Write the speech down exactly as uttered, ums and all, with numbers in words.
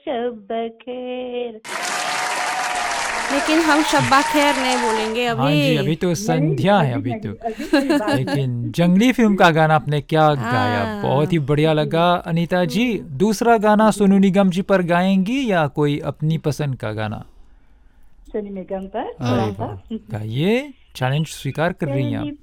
शब खैर। लेकिन हम शब्बा खैर नहीं बोलेंगे अभी। हाँ जी, अभी तो संध्या है अभी तो। अभी कोई बात नहीं। लेकिन जंगली फिल्म का गाना आपने क्या गाया, हाँ। बहुत ही बढ़िया लगा अनीता जी। दूसरा गाना सोनू निगम जी पर गाएंगी या कोई अपनी पसंद का गाना? सोनू निगम पर अरे थोड़ा सा। वाह, गाइए, चैलेंज स्वीकार कर रही हैं पहली आप।